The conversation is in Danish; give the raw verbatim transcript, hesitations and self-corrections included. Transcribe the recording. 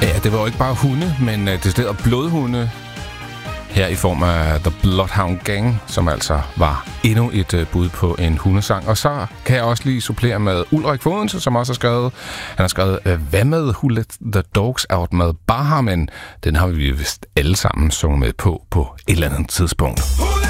Ja, det var jo ikke bare hunde, men uh, det er blodhunde her i form af The Bloodhound Gang, som altså var endnu et uh, bud på en hundesang. Og så kan jeg også lige supplere med Ulrik Fodense, som også har skrevet, han har skrevet, uh, hvad med Who Let the Dogs Out med Baha, men den har vi vist alle sammen sunget med på på et eller andet tidspunkt.